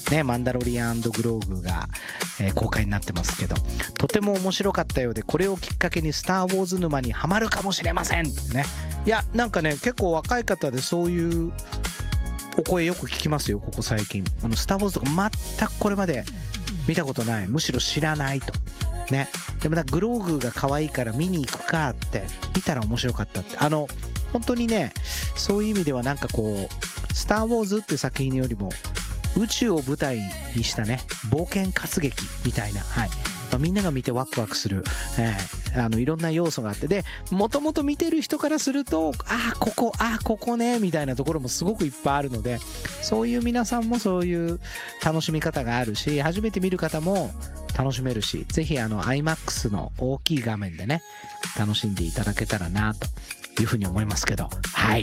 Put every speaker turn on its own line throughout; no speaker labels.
ね、マンダロリアン&グローグが、公開になってますけど、とても面白かったようで、これをきっかけにスター・ウォーズ沼にはまるかもしれませんってね。いや、なんかね、結構若い方でそういうお声よく聞きますよ、ここ最近。スター・ウォーズとか全くこれまで見たことない、むしろ知らないとね。でもグローグが可愛いから見に行くかって見たら面白かったって、本当にね、そういう意味ではなんかこうスター・ウォーズっていう作品よりも宇宙を舞台にしたね、冒険活劇みたいな、はい、みんなが見てワクワクする、いろんな要素があって、でもともと見てる人からするとここねみたいなところもすごくいっぱいあるので、そういう皆さんもそういう楽しみ方があるし、初めて見る方も楽しめるし、ぜひIMAX の大きい画面でね楽しんでいただけたらなというふうに思いますけど、はい、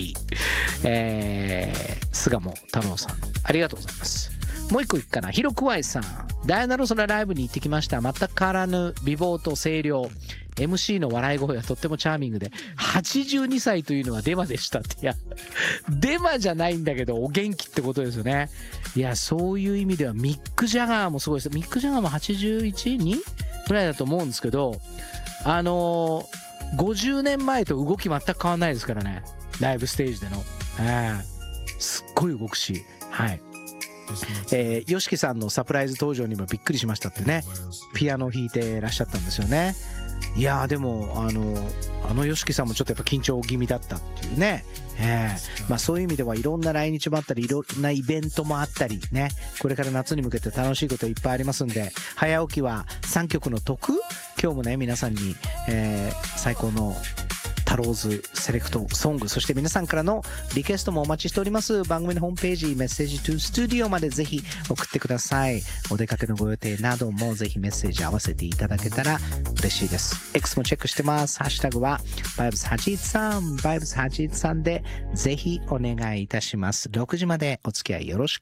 巣鴨太郎さんありがとうございます。もう一個いくかな。ひろくわいさん、ダイアナの空ライブに行ってきました。全く変わらぬ美貌と声量、 MC の笑い声がとってもチャーミングで、82歳というのはデマでしたって。いやデマじゃないんだけどお元気ってことですよね。いや、そういう意味ではミック・ジャガーもすごいです。ミック・ジャガーも81、2ぐらいだと思うんですけど、50年前と動き全く変わんないですからね、ライブステージでの、すっごい動くし、はい。YOSHIKI さんのサプライズ登場にもびっくりしましたってね。ピアノを弾いてらっしゃったんですよね。いやー、でもYOSHIKI さんもちょっとやっぱ緊張気味だったっていうね。まあそういう意味ではいろんな来日もあったり、いろんなイベントもあったりね、これから夏に向けて楽しいこといっぱいありますんで、早起きは3曲の得、今日もね皆さんに、最高のタローズセレクトソング、そして皆さんからのリクエストもお待ちしております。番組のホームページメッセージトゥスタジオまでぜひ送ってください。お出かけのご予定などもぜひメッセージ合わせていただけたら嬉しいです。 X もチェックしてます。ハッシュタグはバイブス813バイブス813でぜひお願いいたします。6時までお付き合いよろし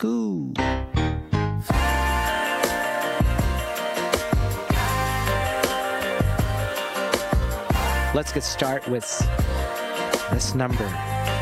く。Let's get started with this number.